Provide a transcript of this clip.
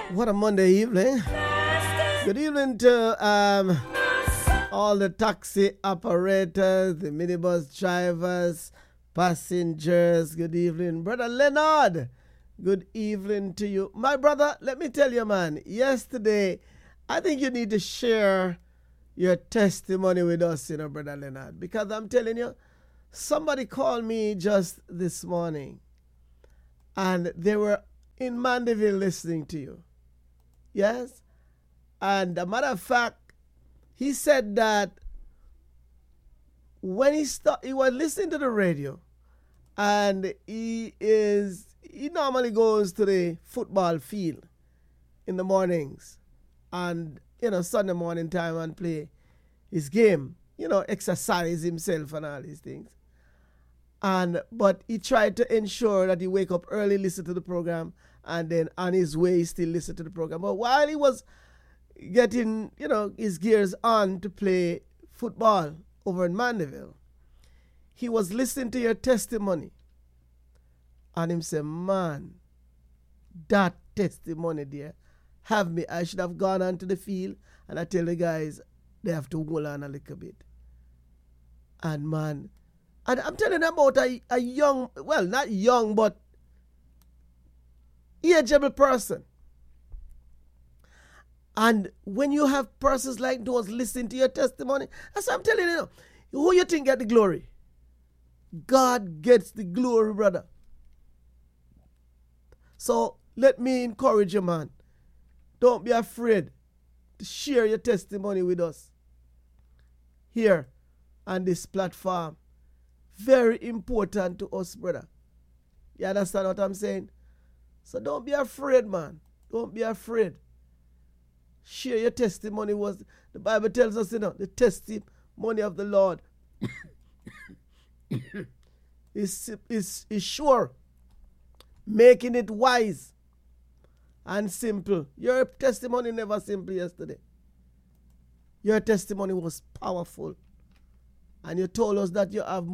What a Monday evening. Good evening to all the taxi operators, the minibus drivers, passengers. Good evening, Brother Leonard. Good evening to you. My brother, let me tell you, man, yesterday, I think you need to share your testimony with us, Brother Leonard, because I'm telling you, somebody called me just this morning, and they were in Mandeville listening to you. Yes? And a matter of fact, he said that when he was listening to the radio, and he normally goes to the football field in the mornings and, Sunday morning time and play his game, exercise himself and all these things. But he tried to ensure that he wake up early, listen to the program, and then on his way he still listen to the program. But while he was getting, his gears on to play football over in Mandeville, he was listening to your testimony. And him say, man, that testimony there have me. I should have gone onto the field, and I tell the guys they have to hold on a little bit. And man, and I'm telling you about a young, well, not young, but ageable person. And when you have persons like those listening to your testimony, that's what I'm telling you. Who you think get the glory? God gets the glory, brother. So let me encourage you, man. Don't be afraid to share your testimony with us here on this platform. Very important to us, brother. You understand what I'm saying? So don't be afraid, man. Don't be afraid. Share your testimony. The Bible tells us, the testimony of the Lord is sure, making it wise and simple. Your testimony never simple yesterday. Your testimony was powerful. And you told us that you have